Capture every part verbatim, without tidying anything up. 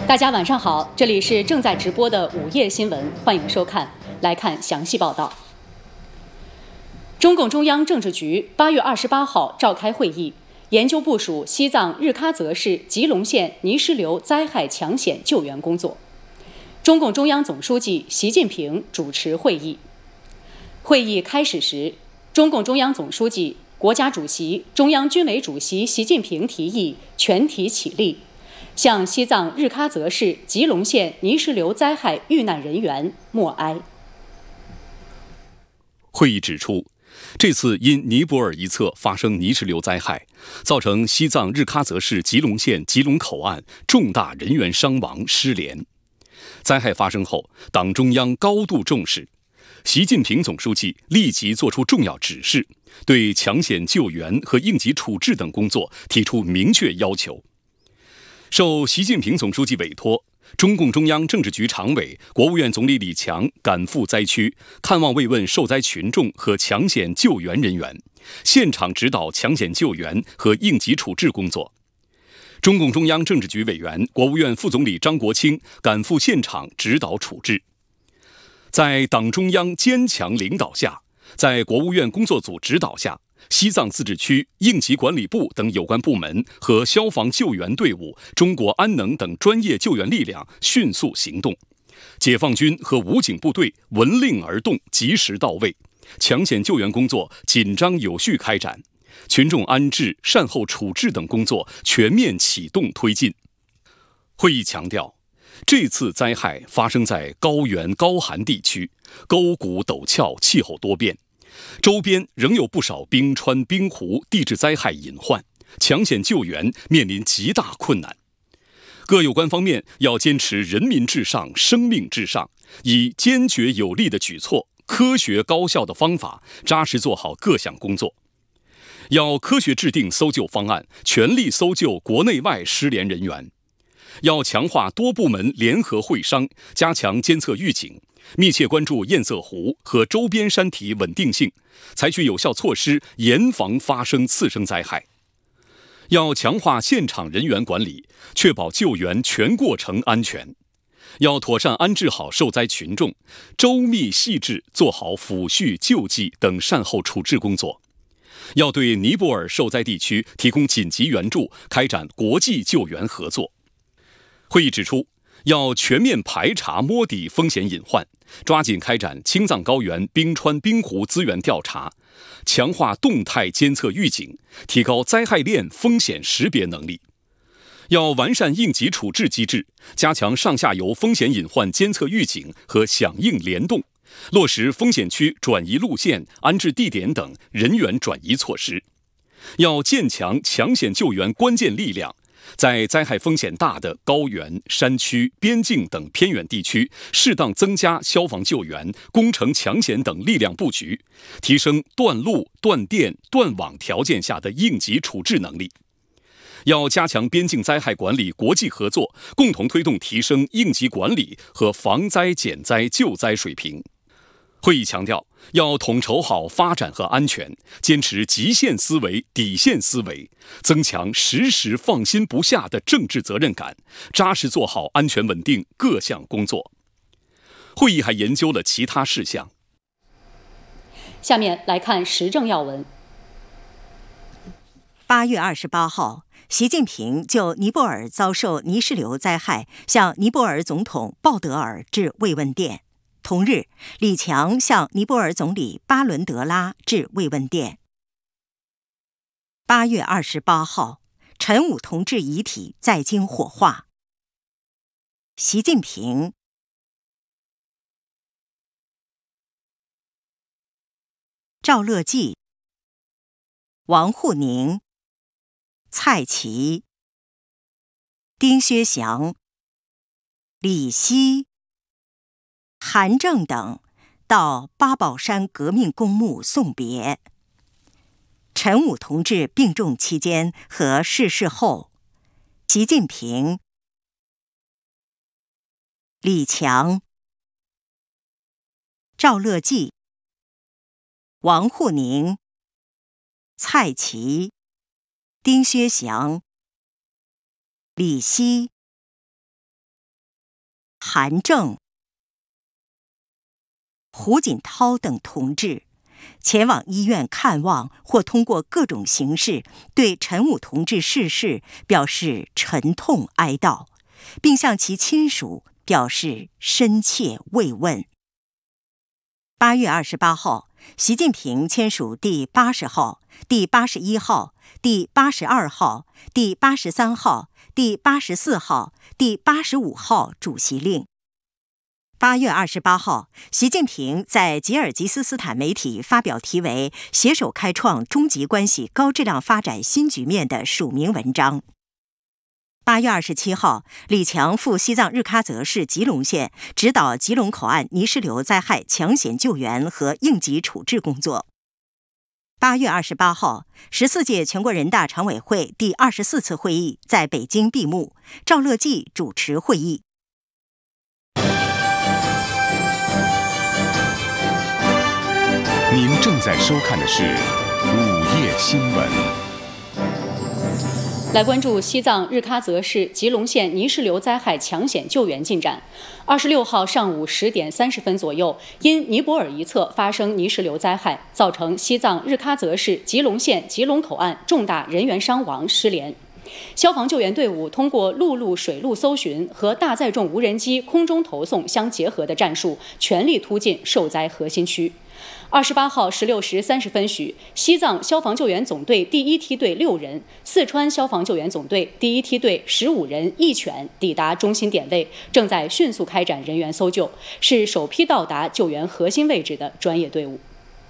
大家晚上好，这里是正在直播的午夜新闻，欢迎收看。来看详细报道。中共中央政治局八月二十八号召开会议，研究部署西藏日喀则市吉隆县泥石流灾害抢险救援工作。中共中央总书记习近平主持会议。会议开始时，中共中央总书记、国家主席、中央军委主席习近平提议全体起立，向西藏日喀则市吉隆县泥石流灾害遇难人员默哀。 会议指出，这次因尼泊尔一侧发生泥石流灾害，造成西藏日喀则市吉隆县吉隆口岸重大人员伤亡失联。灾害发生后，党中央高度重视，习近平总书记立即作出重要指示，对抢险救援和应急处置等工作提出明确要求。受习近平总书记委托，中共中央政治局常委、国务院总理李强赶赴灾区，看望慰问受灾群众和抢险救援人员，现场指导抢险救援和应急处置工作。中共中央政治局委员、国务院副总理张国清赶赴现场指导处置。在党中央坚强领导下，在国务院工作组指导下，西藏自治区应急管理部等有关部门和消防救援队伍、中国安能等专业救援力量迅速行动，解放军和武警部队闻令而动，及时到位，抢险救援工作紧张有序开展，群众安置、善后处置等工作全面启动推进。会议强调，这次灾害发生在高原高寒地区，沟谷陡峭，气候多变，周边仍有不少冰川、冰湖、地质灾害隐患，抢险救援面临极大困难。各有关方面要坚持人民至上、生命至上，以坚决有力的举措、科学高效的方法，扎实做好各项工作。要科学制定搜救方案，全力搜救国内外失联人员。要强化多部门联合会商，加强监测预警，密切关注堰塞湖和周边山体稳定性，采取有效措施严防发生次生灾害。要强化现场人员管理，确保救援全过程安全。要妥善安置好受灾群众，周密细致做好抚恤、救济等善后处置工作。要对尼泊尔受灾地区提供紧急援助，开展国际救援合作。会议指出，要全面排查摸底风险隐患，抓紧开展青藏高原冰川冰湖资源调查，强化动态监测预警，提高灾害链风险识别能力。要完善应急处置机制，加强上下游风险隐患监测预警和响应联动，落实风险区转移路线、安置地点等人员转移措施。要建强抢险救援关键力量，在灾害风险大的高原、山区、边境等偏远地区，适当增加消防救援、工程抢险等力量布局，提升断路、断电、断网条件下的应急处置能力。要加强边境灾害管理国际合作，共同推动提升应急管理和防灾减灾救灾水平。会议强调，要统筹好发展和安全，坚持极限思维、底线思维，增强时时放心不下的政治责任感，扎实做好安全稳定各项工作。会议还研究了其他事项。 下面来看时政要闻。 八月二十八号，习近平就尼泊尔遭受泥石流灾害向尼泊尔总统鲍德尔致慰问电。同日，李强向尼泊尔总理巴伦德拉致慰问电。八月二十八号，陈武同志遗体在京火化。习近平、赵乐际、王沪宁、蔡奇、丁薛祥、李希、韩正等到八宝山革命公墓送别。陈武同志病重期间和逝世后，习近平、李强、赵乐际、王沪宁、蔡奇、丁薛祥、李希、 韩正、胡锦涛等同志前往医院看望，或通过各种形式对陈武同志逝世表示沉痛哀悼，并向其亲属表示深切慰问。八月二十八号，习近平签署第八十号、第八十一号、第八十二号、第八十三号、第八十四号、第八十五号主席令。八月二十八号，习近平在吉尔吉斯斯坦媒体发表题为《携手开创中吉关系高质量发展新局面》的署名文章。八月二十七号，李强赴西藏日喀则市吉隆县，指导吉隆口岸泥石流灾害抢险救援和应急处置工作。八月二十八号，十四届全国人大常委会第二十四次会议在北京闭幕，赵乐际主持会议。 您正在收看的是午夜新闻。 来关注西藏日喀则市吉隆县泥石流灾害抢险救援进展。二十六号上午十点三十分左右，因尼泊尔一侧发生泥石流灾害，造成西藏日喀则市吉隆县吉隆口岸重大人员伤亡失联。消防救援队伍通过陆路、水路搜寻和大载重无人机空中投送相结合的战术，全力突进受灾核心区。二十八号十六时三十分许，西藏消防救援总队第一梯队六人、四川消防救援总队第一梯队十五人一犬抵达中心点位，正在迅速开展人员搜救，是首批到达救援核心位置的专业队伍。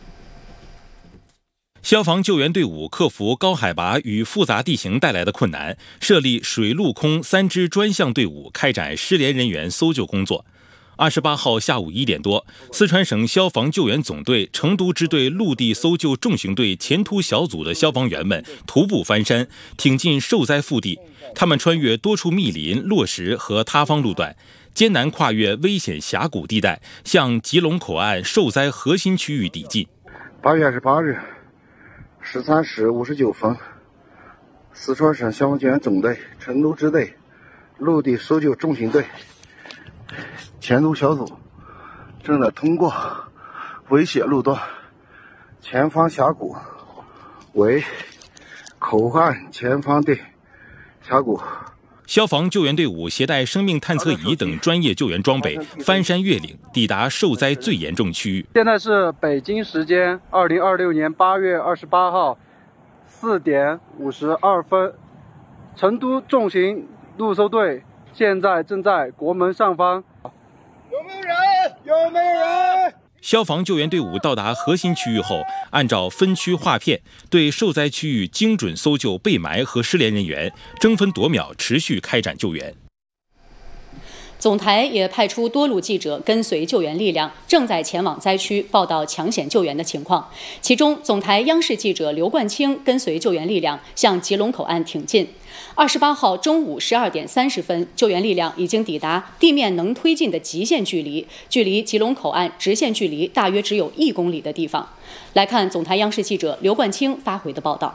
消防救援队伍克服高海拔与复杂地形带来的困难，设立水陆空三支专项队伍，开展失联人员搜救工作。二十八号下午一点多，四川省消防救援总队成都支队陆地搜救重型队前突小组的消防员们徒步翻山，挺进受灾腹地。他们穿越多处密林、落石和塌方路段，艰难跨越危险峡谷地带，向吉隆口岸受灾核心区域抵近。 八月二十八日十三时五十九分，四川省消防救援总队成都支队陆地搜救重型队前突小组正在通过危险路段前方峡谷为口岸前方的峡谷。 消防救援队伍携带生命探测仪等专业救援装备，翻山越岭，抵达受灾最严重区域。 现在是北京时间二零二六年八月二十八号四点五十二分，成都重型陆搜队现在正在国门上方。 有没有人？有没有人？ 消防救援队伍到达核心区域后，按照分区划片，对受灾区域精准搜救被埋和失联人员，争分夺秒持续开展救援。 总台也派出多路记者跟随救援力量，正在前往灾区报道抢险救援的情况。其中，总台央视记者刘冠清跟随救援力量向吉隆口岸挺进。二十八号中午十二点三十分，救援力量已经抵达地面能推进的极限距离，距离吉隆口岸直线距离大约只有一公里的地方。来看总台央视记者刘冠清发回的报道。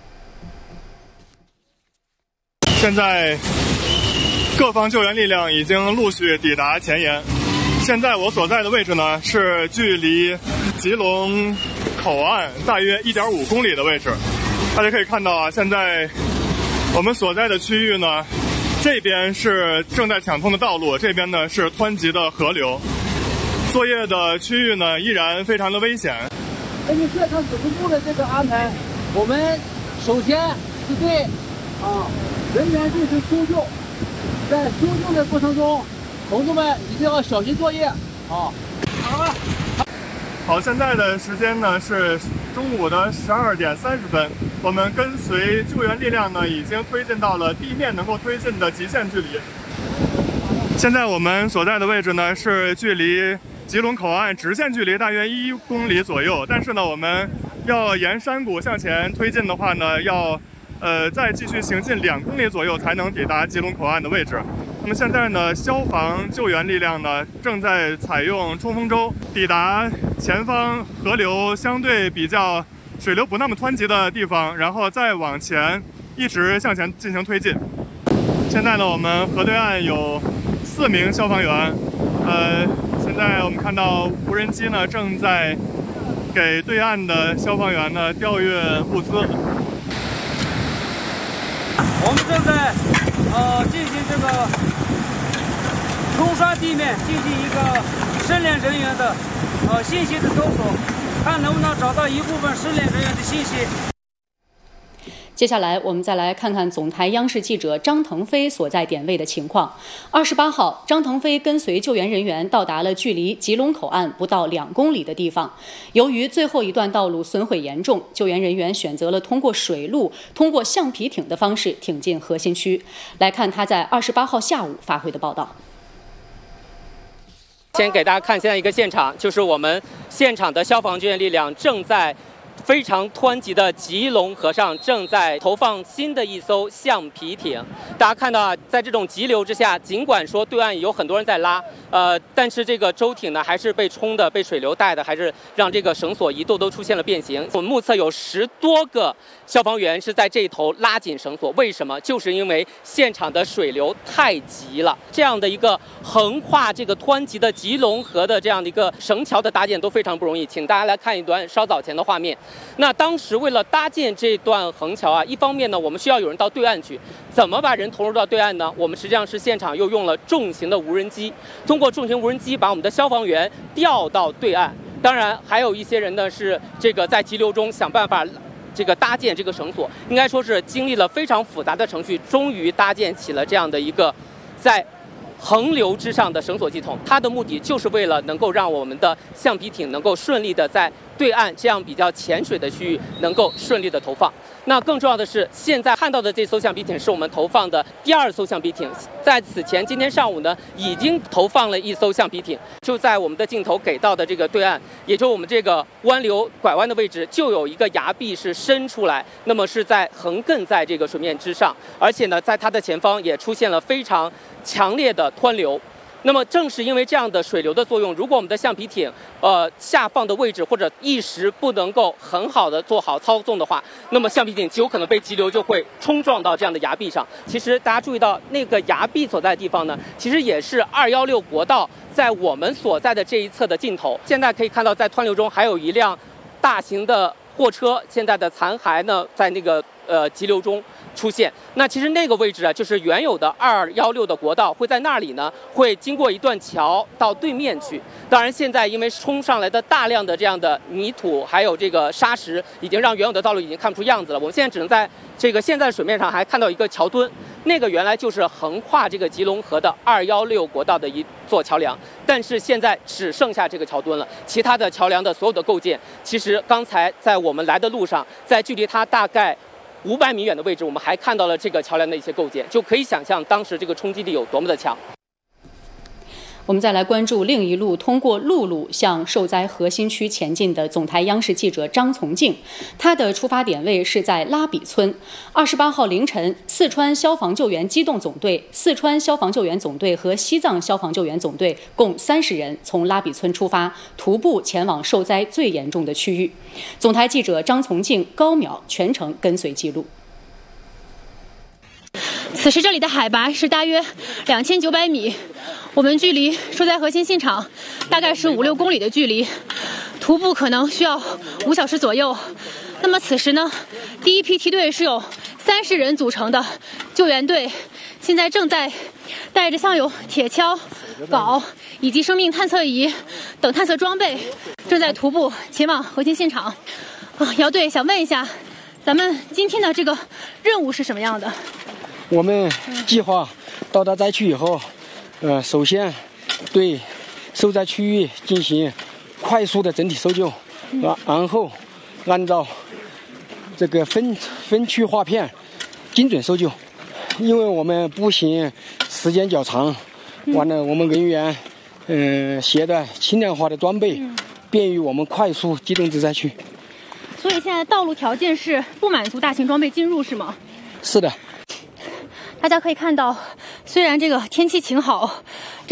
现在各方救援力量已经陆续抵达前沿。现在我所在的位置呢，是距离吉隆口岸大约 一点五公里的位置。大家可以看到啊，现在我们所在的区域呢，这边是正在抢通的道路，这边呢是湍急的河流。作业的区域呢依然非常的危险。 根据现场指挥部的这个安排，我们首先是对啊人员进行搜救，在搜救的过程中，同志们一定要小心作业啊。好了。 好，现在的时间呢是中午的十二点三十分，我们跟随救援力量呢已经推进到了地面能够推进的极限距离。现在我们所在的位置呢是距离吉隆口岸直线距离大约一公里左右，但是呢我们要沿山谷向前推进的话呢，要呃再继续行进两公里左右才能抵达吉隆口岸的位置。那么现在呢，消防救援力量呢正在采用冲锋舟抵达前方河流相对比较水流不那么湍急的地方，然后再往前一直向前进行推进。现在呢，我们河对岸有四名消防员。呃，现在我们看到无人机呢正在给对岸的消防员呢调运物资。 我们正在呃进行这个冲刷地面，进行一个失联人员的呃信息的搜索，看能不能找到一部分失联人员的信息。 接下来，我们再来看看总台央视记者张腾飞所在点位的情况。二十八号，张腾飞跟随救援人员到达了距离吉隆口岸不到两公里的地方。由于最后一段道路损毁严重，救援人员选择了通过水路、通过橡皮艇的方式挺进核心区。来看他在二十八号下午发回的报道。 先给大家看现在一个现场，就是我们现场的消防救援力量正在非常湍急的吉隆河上正在投放新的一艘橡皮艇。大家看到啊，在这种急流之下，尽管说对岸有很多人在拉，呃，但是这个舟艇呢还是被冲的、被水流带的，还是让这个绳索一度都出现了变形。我们目测有十多个消防员是在这一头拉紧绳索，为什么？就是因为现场的水流太急了。这样的一个横跨这个湍急的吉隆河的这样的一个绳桥的搭建都非常不容易，请大家来看一段稍早前的画面。那当时为了搭建这段横桥啊，一方面呢，我们需要有人到对岸去，怎么把人投入到对岸呢？我们实际上是现场又用了重型的无人机，通过重型无人机把我们的消防员调到对岸。当然，还有一些人呢是这个在急流中想办法这个搭建这个绳索，应该说是经历了非常复杂的程序，终于搭建起了这样的一个在横流之上的绳索系统。它的目的就是为了能够让我们的橡皮艇能够顺利的在对岸这样比较浅水的区域能够顺利的投放。那更重要的是，现在看到的这艘橡皮艇是我们投放的第二艘橡皮艇。在此前，今天上午呢，已经投放了一艘橡皮艇，就在我们的镜头给到的这个对岸，也就是我们这个湾流拐弯的位置，就有一个崖壁是伸出来，那么是在横亘在这个水面之上，而且呢，在它的前方也出现了非常强烈的湍流。那么正是因为这样的水流的作用，如果我们的橡皮艇呃下放的位置或者一时不能够很好的做好操纵的话，那么橡皮艇极有可能被急流就会冲撞到这样的崖壁上。其实大家注意到那个崖壁所在的地方呢，其实也是二幺六国道在我们所在的这一侧的尽头。现在可以看到，在湍流中还有一辆大型的货车，现在的残骸呢在那个呃急流中出现。那其实那个位置啊，就是原有的二幺六的国道，会在那里呢，会经过一段桥到对面去。当然，现在因为冲上来的大量的这样的泥土，还有这个沙石，已经让原有的道路已经看不出样子了。我们现在只能在这个现在的水面上还看到一个桥墩，那个原来就是横跨这个吉隆河的二幺六国道的一座桥梁，但是现在只剩下这个桥墩了，其他的桥梁的所有的构件，其实刚才在我们来的路上，在距离它大概五百米远的位置，我们还看到了这个桥梁的一些构件，就可以想象当时这个冲击力有多么的强。 我们再来关注另一路通过陆路向受灾核心区前进的总台央视记者张从静，他的出发点位是在拉比村。二十八号凌晨，四川消防救援机动总队、四川消防救援总队和西藏消防救援总队共三十人从拉比村出发，徒步前往受灾最严重的区域。总台记者张从静、高淼全程跟随记录。 此时这里的海拔是大约两千九百米，我们距离受灾核心现场大概是五六公里的距离，徒步可能需要五小时左右。那么此时呢，第一批梯队是有三十人组成的救援队，现在正在带着像有铁锹、镐以及生命探测仪等探测装备，正在徒步前往核心现场。啊，姚队想问一下，咱们今天的这个任务是什么样的？ 我们计划到达灾区以后，呃，首先对受灾区域进行快速的整体搜救，然、嗯、然后按照这个分分区划片精准搜救。因为我们步行时间较长，嗯、完了我们人员嗯、呃、携带轻量化的装备，嗯、便于我们快速机动至灾区。 所以现在道路条件是不满足大型装备进入，是吗？ 是的。 大家可以看到，虽然这个天气晴好，